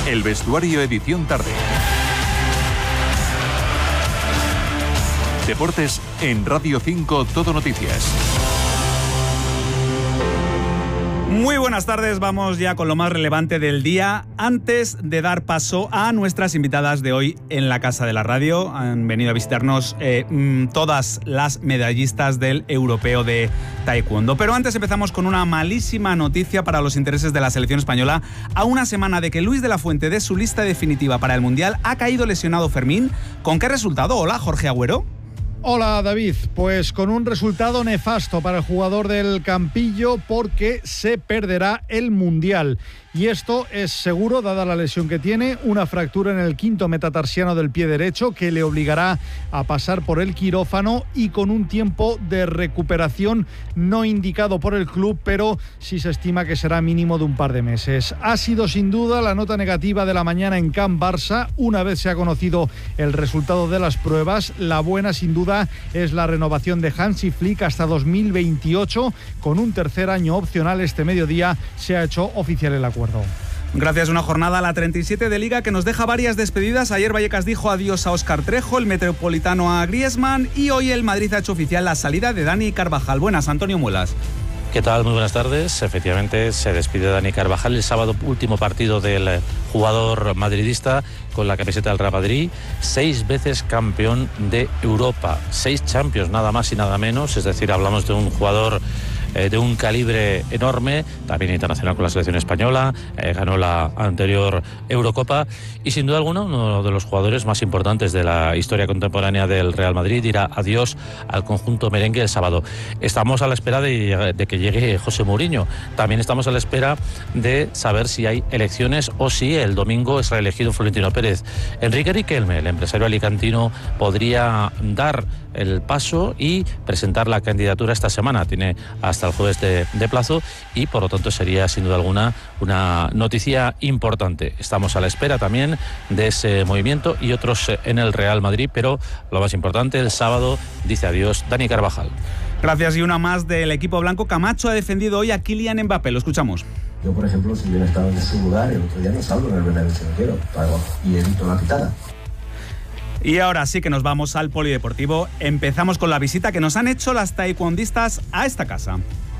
El Vestuario edición tarde. Deportes en Radio 5 Todo Noticias. Muy buenas tardes, vamos ya con lo más relevante del día. Antes de dar paso a nuestras invitadas de hoy en la Casa de la Radio, han venido a visitarnos todas las medallistas del Europeo de Taekwondo. Pero antes empezamos con una malísima noticia para los intereses de la selección española. A una semana de que Luis de la Fuente dé su lista definitiva para el Mundial, ha caído lesionado Fermín. ¿Con qué resultado? Hola, Jorge Agüero. Hola David, pues con un resultado nefasto para el jugador del Campillo porque se perderá el Mundial. Y esto es seguro, dada la lesión que tiene, una fractura en el quinto metatarsiano del pie derecho que le obligará a pasar por el quirófano y con un tiempo de recuperación no indicado por el club, pero sí se estima que será mínimo de un par de meses. Ha sido sin duda la nota negativa de la mañana en Camp Barça. Una vez se ha conocido el resultado de las pruebas, la buena sin duda es la renovación de Hansi Flick hasta 2028 con un tercer año opcional. Este mediodía se ha hecho oficial el acuerdo. Gracias, una jornada a la 37 de Liga que nos deja varias despedidas. Ayer Vallecas dijo adiós a Óscar Trejo, el Metropolitano a Griezmann y hoy el Madrid ha hecho oficial la salida de Dani Carvajal. Buenas, Antonio Muelas. ¿Qué tal? Muy buenas tardes. Efectivamente, se despide Dani Carvajal el sábado, último partido del jugador madridista con la camiseta del Real Madrid, 6 veces campeón de Europa, 6 Champions, nada más y nada menos, es decir, hablamos de un jugador de un calibre enorme, también internacional con la selección española, ganó la anterior Eurocopa y sin duda alguna uno de los jugadores más importantes de la historia contemporánea del Real Madrid. Dirá adiós al conjunto merengue el sábado. Estamos a la espera de que llegue José Mourinho, también estamos a la espera de saber si hay elecciones o si el domingo es reelegido Florentino Pérez. Enrique Riquelme, el empresario alicantino, podría dar el paso y presentar la candidatura esta semana, tiene hasta el jueves de plazo y por lo tanto sería sin duda alguna una noticia importante. Estamos a la espera también de ese movimiento y otros en el Real Madrid, pero lo más importante, el sábado dice adiós Dani Carvajal. Gracias, y una más del equipo blanco. Camacho ha defendido hoy a Kylian Mbappé, lo escuchamos. Yo, por ejemplo, si hubiera estado en su lugar, el otro día no salgo en el Bernabéu si no quiero, y evito la pitada. Y ahora sí que nos vamos al polideportivo. Empezamos con la visita que nos han hecho las taekwondistas a esta casa.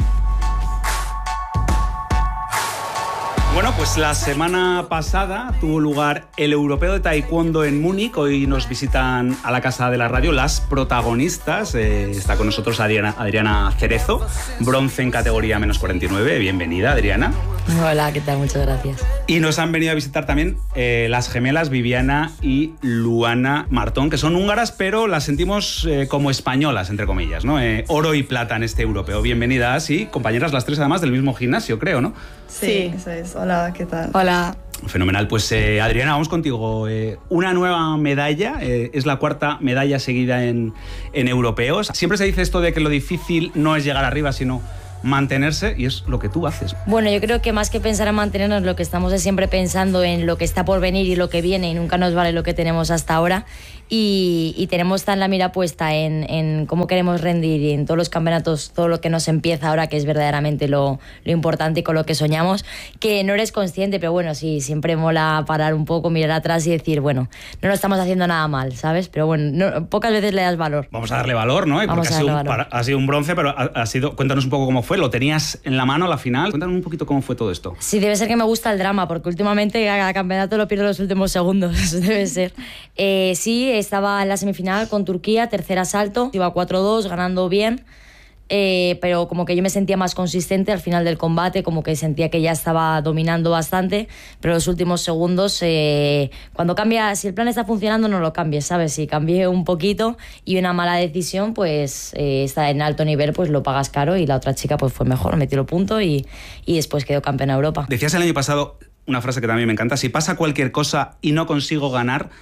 Bueno, pues la semana pasada tuvo lugar el Europeo de Taekwondo en Múnich. Hoy nos visitan a la Casa de la Radio las protagonistas. Está con nosotros Adriana Cerezo, bronce en categoría menos 49. Bienvenida, Adriana. Hola, ¿qué tal? Muchas gracias. Y nos han venido a visitar también las gemelas Viviana y Luana Martón, que son húngaras, pero las sentimos como españolas, entre comillas, ¿no? Oro y plata en este europeo. Bienvenidas y compañeras las tres, además, del mismo gimnasio, creo, ¿no? Sí, eso es. Hola, ¿qué tal? Hola. Fenomenal. Pues Adriana, vamos contigo. Una nueva medalla, es la cuarta medalla seguida en europeos. Siempre se dice esto de que lo difícil no es llegar arriba, sino mantenerse, y es lo que tú haces. Bueno, yo creo que más que pensar en mantenernos, lo que estamos es siempre pensando en lo que está por venir y lo que viene, y nunca nos vale lo que tenemos hasta ahora. Y tenemos tan la mira puesta en cómo queremos rendir y en todos los campeonatos, todo lo que nos empieza ahora, que es verdaderamente lo importante y con lo que soñamos, que no eres consciente, pero bueno, sí, siempre mola parar un poco, mirar atrás y decir, bueno, no lo estamos haciendo nada mal, ¿sabes? Pero bueno, pocas veces le das valor. Vamos a darle valor, ¿no? Porque ha sido un bronce, pero cuéntanos un poco cómo fue. ¿Lo tenías en la mano a la final? Cuéntanos un poquito cómo fue todo esto. Sí, debe ser que me gusta el drama, porque últimamente cada campeonato lo pierdo en los últimos segundos, eso debe ser. Sí, estaba en la semifinal con Turquía, tercer asalto, iba 4-2, ganando bien, pero como que yo me sentía más consistente al final del combate, como que sentía que ya estaba dominando bastante, pero los últimos segundos, cuando cambia, si el plan está funcionando no lo cambies, ¿sabes? Si cambié un poquito y una mala decisión, pues está en alto nivel, pues lo pagas caro, y la otra chica pues fue mejor, metió el punto y después quedó campeona de Europa. Decías el año pasado una frase que también me encanta: si pasa cualquier cosa y no consigo ganar,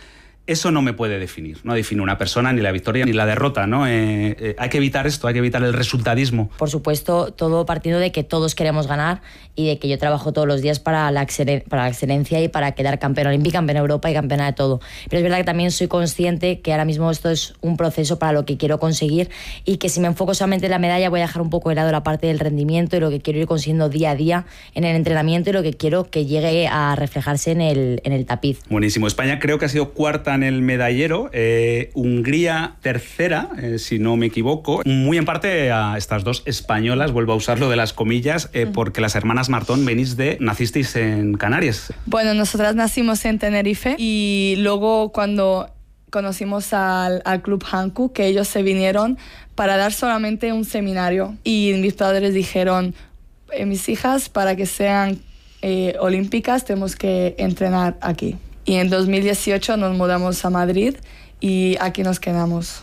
eso no me puede definir, no define una persona, ni la victoria, ni la derrota, ¿no? Hay que evitar esto, hay que evitar el resultadismo. Por supuesto, todo partiendo de que todos queremos ganar y de que yo trabajo todos los días para la excelencia y para quedar campeona olímpica, campeona de Europa y campeona de todo. Pero es verdad que también soy consciente que ahora mismo esto es un proceso para lo que quiero conseguir y que si me enfoco solamente en la medalla voy a dejar un poco de lado la parte del rendimiento y lo que quiero ir consiguiendo día a día en el entrenamiento y lo que quiero que llegue a reflejarse en el tapiz. Buenísimo. España creo que ha sido cuarta en el medallero, Hungría tercera, si no me equivoco, muy en parte a estas dos españolas, vuelvo a usar lo de las comillas, porque las hermanas Martón nacisteis en Canarias. Bueno, nosotras nacimos en Tenerife y luego cuando conocimos al Club Hankook, que ellos se vinieron para dar solamente un seminario y mis padres dijeron, mis hijas, para que sean olímpicas tenemos que entrenar aquí. Y en 2018 nos mudamos a Madrid y aquí nos quedamos.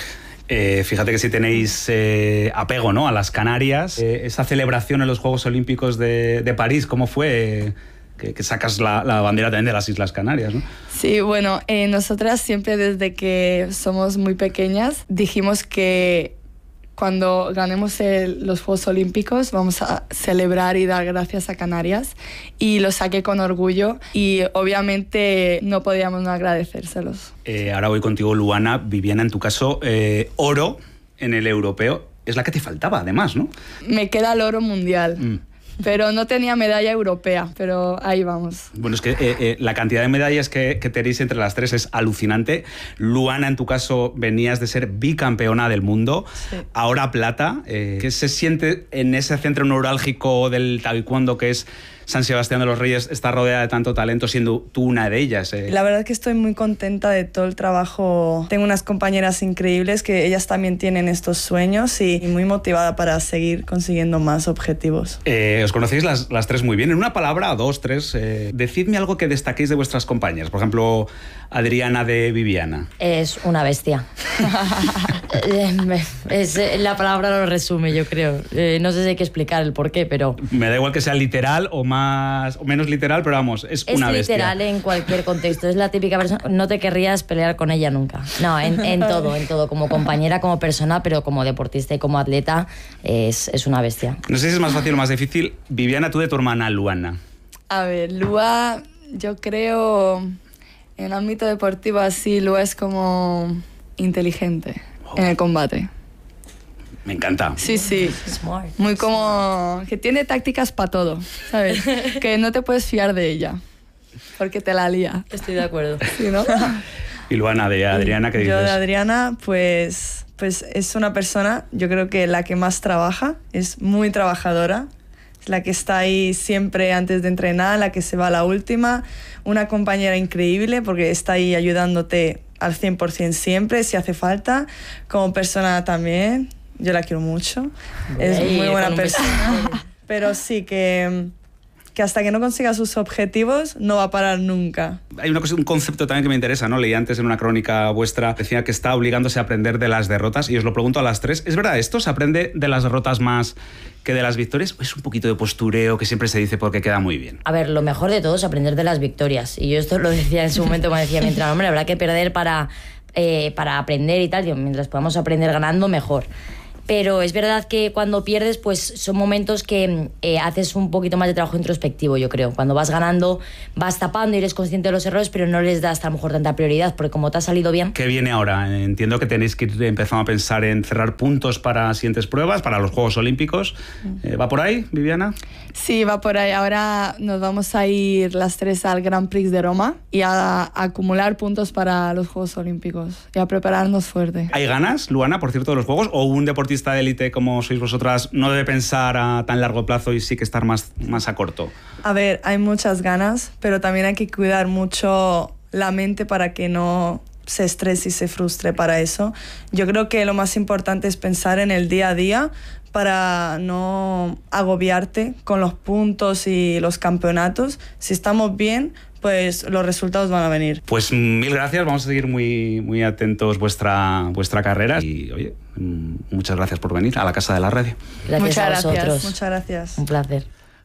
Fíjate que si tenéis apego, ¿no?, a las Canarias, esa celebración en los Juegos Olímpicos de París, ¿cómo fue? Que sacas la bandera también de las Islas Canarias, ¿no? Sí, bueno, nosotras siempre desde que somos muy pequeñas dijimos que cuando ganemos los Juegos Olímpicos vamos a celebrar y dar gracias a Canarias, y lo saqué con orgullo y obviamente no podíamos no agradecérselos. Ahora voy contigo, Luana. Viviana, en tu caso, oro en el europeo es la que te faltaba, además, ¿no? Me queda el oro mundial. Pero no tenía medalla europea, pero ahí vamos. Bueno, es que la cantidad de medallas que tenéis entre las tres es alucinante. Luana, en tu caso, venías de ser bicampeona del mundo, sí. Ahora plata. ¿Qué se siente en ese centro neurálgico del taekwondo que es San Sebastián de los Reyes, estar rodeada de tanto talento, siendo tú una de ellas? La verdad es que estoy muy contenta de todo el trabajo. Tengo unas compañeras increíbles que ellas también tienen estos sueños y muy motivada para seguir consiguiendo más objetivos. Os conocéis las tres muy bien. En una palabra, dos, tres, decidme algo que destaquéis de vuestras compañeras. Por ejemplo, Adriana de Viviana. Es una bestia. La palabra lo resume, yo creo. No sé si hay que explicar el porqué, pero... Me da igual que sea literal o menos literal, pero vamos, es una bestia. Es literal en cualquier contexto. Es la típica persona... No te querrías pelear con ella nunca. No, en todo. Como compañera, como persona, pero como deportista y como atleta, es una bestia. No sé si es más fácil o más difícil. Viviana, tú de tu hermana, Luana. A ver, Lua, yo creo... En el ámbito deportivo así, Lua es como inteligente en el combate. Me encanta. Sí. Smart. Muy como... que tiene tácticas para todo, ¿sabes? Que no te puedes fiar de ella, porque te la lía. Estoy de acuerdo. ¿Sí, no? Y Luana, de Adriana, ¿qué dices? Yo de Adriana, pues es una persona, yo creo que la que más trabaja, es muy trabajadora. La que está ahí siempre antes de entrenar, la que se va a la última, una compañera increíble porque está ahí ayudándote al 100% siempre, si hace falta. Como persona también, yo la quiero mucho, es muy buena persona, pero sí que hasta que no consiga sus objetivos no va a parar nunca. Hay un concepto también que me interesa, ¿no? Leí antes en una crónica vuestra, decía que está obligándose a aprender de las derrotas, y os lo pregunto a las tres. ¿Es verdad esto? ¿Se aprende de las derrotas más que de las victorias? ¿O es un poquito de postureo que siempre se dice porque queda muy bien? A ver, lo mejor de todo es aprender de las victorias. Y yo esto lo decía en su momento cuando decía, mientras, hombre, habrá que perder para aprender y tal. Digo, mientras podamos aprender ganando, mejor. Pero es verdad que cuando pierdes, pues son momentos que haces un poquito más de trabajo introspectivo, yo creo. Cuando vas ganando, vas tapando y eres consciente de los errores, pero no les das a lo mejor tanta prioridad, porque como te ha salido bien... ¿Qué viene ahora? Entiendo que tenéis que ir empezando a pensar en cerrar puntos para siguientes pruebas, para los Juegos Olímpicos. ¿Va por ahí, Viviana? Sí, va por ahí. Ahora nos vamos a ir las tres al Grand Prix de Roma y a acumular puntos para los Juegos Olímpicos y a prepararnos fuerte. ¿Hay ganas, Luana, por cierto, de los Juegos? ¿O un deportista de élite como sois vosotras no debe pensar a tan largo plazo y sí que estar más a corto? A ver, hay muchas ganas, pero también hay que cuidar mucho la mente para que no se estrese y se frustre para eso. Yo creo que lo más importante es pensar en el día a día para no agobiarte con los puntos y los campeonatos. Si estamos bien, pues los resultados van a venir. Pues mil gracias, vamos a seguir muy atentos vuestra carrera y, oye, muchas gracias por venir a la Casa de la Radio. Gracias a vosotros. Muchas gracias. Un placer.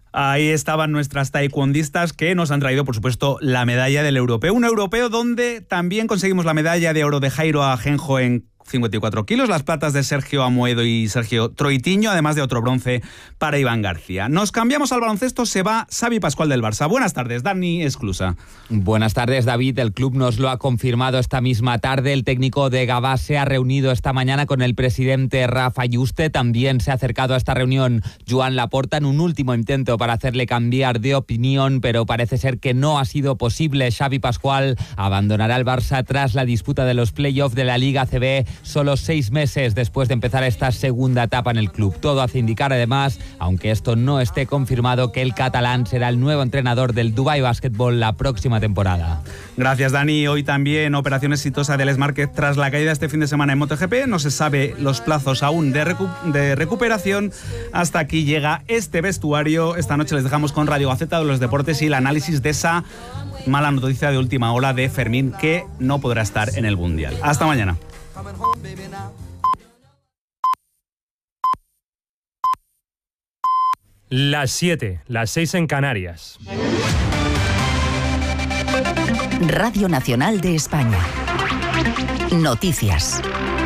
Ahí estaban nuestras taekwondistas que nos han traído, por supuesto, la medalla del europeo. Un europeo donde también conseguimos la medalla de oro de Jairo Ajenjo en 54 kilos, las platas de Sergio Amoedo y Sergio Troitiño, además de otro bronce para Iván García. Nos cambiamos al baloncesto, se va Xavi Pascual del Barça. Buenas tardes, Dani Esclusa. Buenas tardes, David. El club nos lo ha confirmado esta misma tarde. El técnico de Gavà se ha reunido esta mañana con el presidente Rafa Yuste. También se ha acercado a esta reunión Joan Laporta en un último intento para hacerle cambiar de opinión, pero parece ser que no ha sido posible. Xavi Pascual abandonará el Barça tras la disputa de los playoffs de la Liga ACB, solo 6 meses después de empezar esta segunda etapa en el club. Todo hace indicar, además, aunque esto no esté confirmado, que el catalán será el nuevo entrenador del Dubai Basketball la próxima temporada. Gracias, Dani. Hoy también operación exitosa de Les Márquez tras la caída este fin de semana en MotoGP. No se sabe los plazos aún de recuperación. Hasta aquí llega este vestuario. Esta noche les dejamos con Radio Gaceta de los Deportes y el análisis de esa mala noticia de última hora de Fermín, que no podrá estar en el Mundial. Hasta mañana. Las 7, las 6 en Canarias. Radio Nacional de España. Noticias.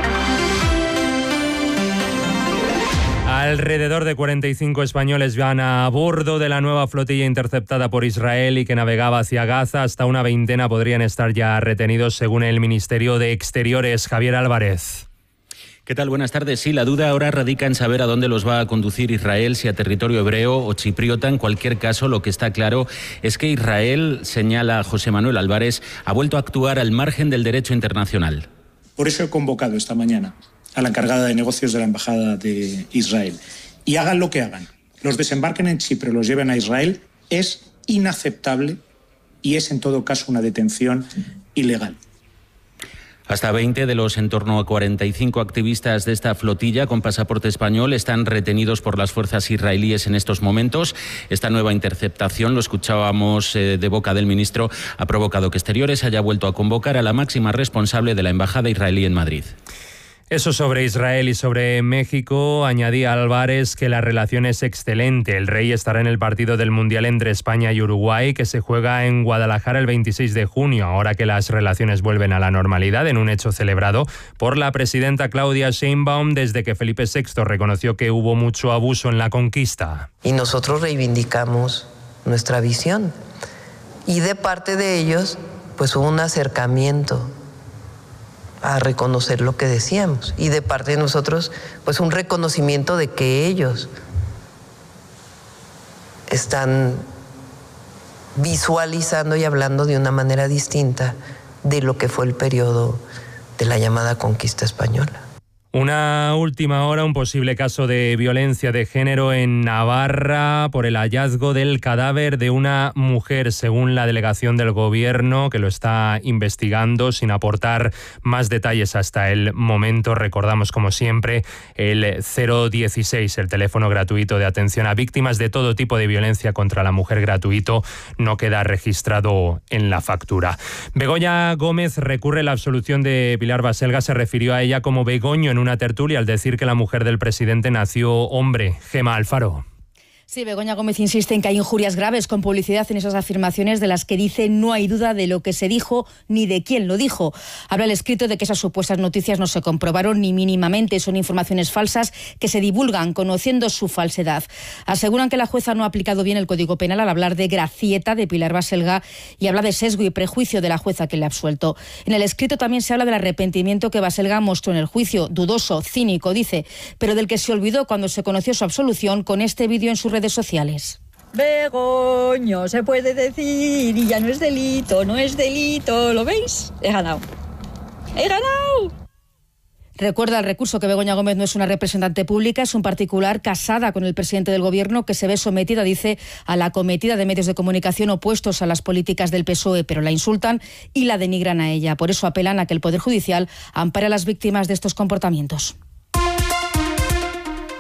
Alrededor de 45 españoles van a bordo de la nueva flotilla interceptada por Israel y que navegaba hacia Gaza. Hasta una veintena podrían estar ya retenidos, según el Ministerio de Exteriores. Javier Álvarez. ¿Qué tal? Buenas tardes. Sí, la duda ahora radica en saber a dónde los va a conducir Israel, si a territorio hebreo o chipriota. En cualquier caso, lo que está claro es que Israel, señala José Manuel Álvarez, ha vuelto a actuar al margen del derecho internacional. Por eso he convocado esta mañana a la encargada de negocios de la Embajada de Israel. Y hagan lo que hagan, los desembarquen en Chipre, los lleven a Israel, es inaceptable y es en todo caso una detención ilegal. Hasta 20 de los en torno a 45 activistas de esta flotilla con pasaporte español están retenidos por las fuerzas israelíes en estos momentos. Esta nueva interceptación, lo escuchábamos de boca del ministro, ha provocado que Exteriores haya vuelto a convocar a la máxima responsable de la Embajada israelí en Madrid. Eso sobre Israel y sobre México. Añadía Álvarez que la relación es excelente. El Rey estará en el partido del Mundial entre España y Uruguay, que se juega en Guadalajara el 26 de junio, ahora que las relaciones vuelven a la normalidad, en un hecho celebrado por la presidenta Claudia Sheinbaum desde que Felipe VI reconoció que hubo mucho abuso en la conquista. Y nosotros reivindicamos nuestra visión. Y de parte de ellos, pues hubo un acercamiento a reconocer lo que decíamos, y de parte de nosotros, pues un reconocimiento de que ellos están visualizando y hablando de una manera distinta de lo que fue el periodo de la llamada conquista española. Una última hora, un posible caso de violencia de género en Navarra por el hallazgo del cadáver de una mujer, según la delegación del gobierno, que lo está investigando sin aportar más detalles hasta el momento. Recordamos, como siempre, el 016, el teléfono gratuito de atención a víctimas de todo tipo de violencia contra la mujer, gratuito, no queda registrado en la factura. Begoña Gómez recurre la absolución de Pilar Baselga. Se refirió a ella como Begoño en una tertulia al decir que la mujer del presidente nació hombre. Gema Alfaro. Sí, Begoña Gómez insiste en que hay injurias graves con publicidad en esas afirmaciones de las que dice no hay duda de lo que se dijo ni de quién lo dijo. Habla el escrito de que esas supuestas noticias no se comprobaron ni mínimamente, son informaciones falsas que se divulgan conociendo su falsedad. Aseguran que la jueza no ha aplicado bien el Código Penal al hablar de gracieta de Pilar Baselga y habla de sesgo y prejuicio de la jueza que le ha absuelto. En el escrito también se habla del arrepentimiento que Baselga mostró en el juicio, dudoso, cínico, dice, pero del que se olvidó cuando se conoció su absolución con este vídeo en sus redes sociales. Begoño, se puede decir y ya no es delito, no es delito, ¿lo veis? He ganado. ¡He ganado! Recuerda el recurso que Begoña Gómez no es una representante pública, es un particular casada con el presidente del gobierno que se ve sometida, dice, a la acometida de medios de comunicación opuestos a las políticas del PSOE, pero la insultan y la denigran a ella. Por eso apelan a que el Poder Judicial ampare a las víctimas de estos comportamientos.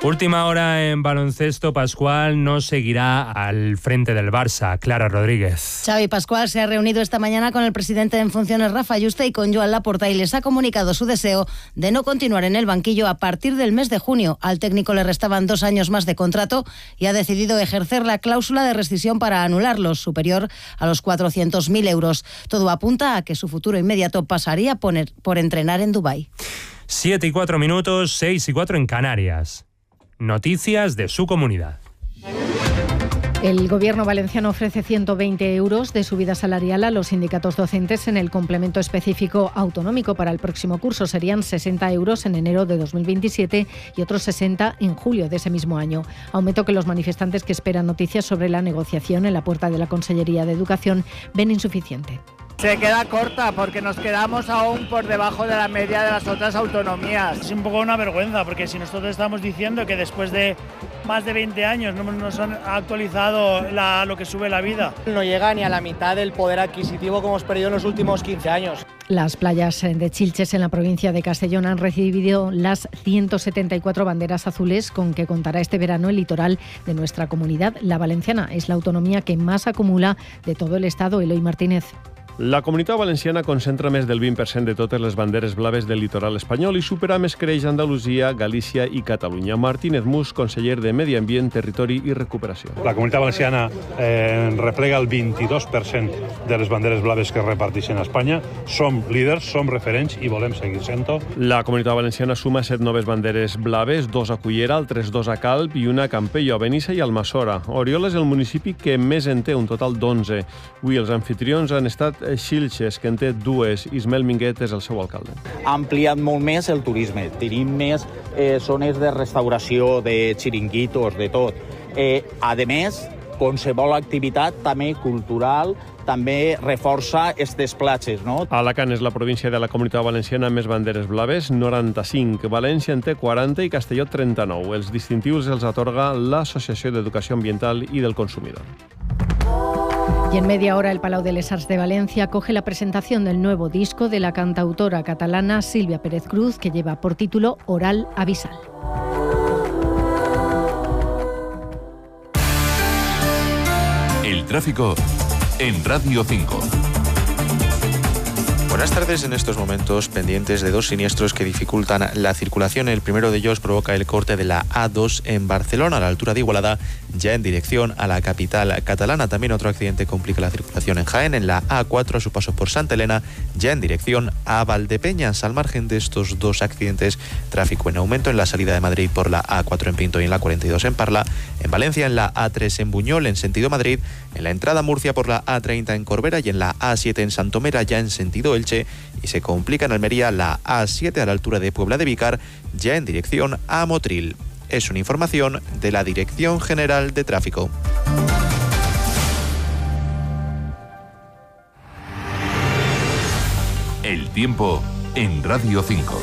Última hora en baloncesto. Pascual no seguirá al frente del Barça. Clara Rodríguez. Xavi Pascual se ha reunido esta mañana con el presidente en funciones Rafa Yuste y con Joan Laporta y les ha comunicado su deseo de no continuar en el banquillo a partir del mes de junio. Al técnico le restaban 2 años más de contrato y ha decidido ejercer la cláusula de rescisión para anularlos, superior a los 400.000 euros. Todo apunta a que su futuro inmediato pasaría por entrenar en Dubái. 7:04, 6:04 en Canarias. Noticias de su comunidad. El Gobierno valenciano ofrece 120 euros de subida salarial a los sindicatos docentes en el complemento específico autonómico para el próximo curso. Serían 60 euros en enero de 2027 y otros 60 en julio de ese mismo año. Aumento que los manifestantes que esperan noticias sobre la negociación en la puerta de la Consellería de Educación ven insuficiente. Se queda corta porque nos quedamos aún por debajo de la media de las otras autonomías. Es un poco una vergüenza porque si nosotros estamos diciendo que después de más de 20 años no nos han actualizado lo que sube la vida. No llega ni a la mitad del poder adquisitivo que hemos perdido en los últimos 15 años. Las playas de Chilches en la provincia de Castellón han recibido las 174 banderas azules con que contará este verano el litoral de nuestra comunidad. La valenciana es la autonomía que más acumula de todo el estado. Eloy Martínez. La Comunitat Valenciana concentra més del 20% de totes les banderes blaves del litoral espanyol i supera més creix Andalusia, Galícia i Catalunya. Martínez Mus, conseller de Medi Ambient, Territori i Recuperació. La Comunitat Valenciana replega el 22% de les banderes blaves que es reparteixen a Espanya. Som líders, som referents i volem seguir sent-ho. La Comunitat Valenciana suma 7 noves banderes blaves, 2 a Cullera, altres 2 a Calp i una a Campello, a Benissa i Almassora. Oriola és el municipi que més en té, un total d'11. Avui els anfitrions han estat Xilxes, que en té 2. Ismael Minguet és el seu alcalde. Ha ampliat molt més el turisme. Tenim més zones de restauració, de xiringuitos, de tot. A més, qualsevol activitat també cultural també reforça aquestes platges, no? Alacant és la província de la Comunitat Valenciana amb més banderes blaves, 95. València en té 40 i Castelló 39. Els distintius els atorga l'Associació d'Educació Ambiental i del Consumidor. Y en media hora el Palau de les Arts de Valencia acoge la presentación del nuevo disco de la cantautora catalana Silvia Pérez Cruz, que lleva por título Oral Abisal. El tráfico en Radio 5. Buenas tardes. En estos momentos pendientes de 2 siniestros que dificultan la circulación. El primero de ellos provoca el corte de la A2 en Barcelona, a la altura de Igualada, ya en dirección a la capital catalana. También otro accidente complica la circulación en Jaén, en la A4 a su paso por Santa Elena, ya en dirección a Valdepeñas. Al margen de estos 2 accidentes, tráfico en aumento en la salida de Madrid por la A4 en Pinto y en la 42 en Parla, en Valencia en la A3 en Buñol en sentido Madrid, en la entrada a Murcia por la A30 en Corbera y en la A7 en Santomera ya en sentido Elche, y se complica en Almería la A7 a la altura de Puebla de Vícar ya en dirección a Motril. Es una información de la Dirección General de Tráfico. El tiempo en Radio 5.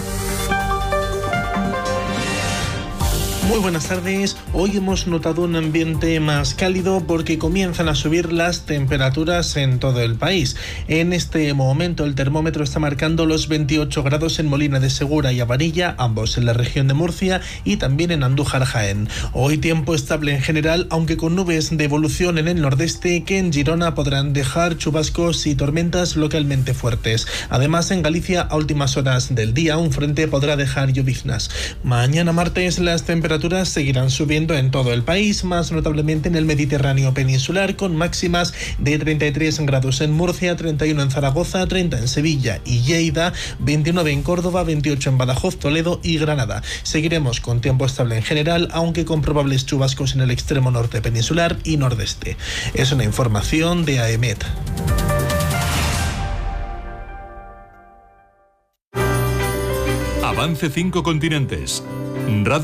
Muy buenas tardes. Hoy hemos notado un ambiente más cálido porque comienzan a subir las temperaturas en todo el país. En este momento el termómetro está marcando los 28 grados en Molina de Segura y Avarilla, ambos en la región de Murcia, y también en Andújar, Jaén. Hoy tiempo estable en general, aunque con nubes de evolución en el nordeste que en Girona podrán dejar chubascos y tormentas localmente fuertes. Además, en Galicia a últimas horas del día un frente podrá dejar lloviznas. Mañana martes las temperaturas seguirán subiendo en todo el país, más notablemente en el Mediterráneo peninsular, con máximas de 33 grados en Murcia, 31 en Zaragoza, 30 en Sevilla y Lleida, 29 en Córdoba, 28 en Badajoz, Toledo y Granada. Seguiremos con tiempo estable en general, aunque con probables chubascos en el extremo norte peninsular y nordeste. Es una información de AEMET. Avance 5 continentes.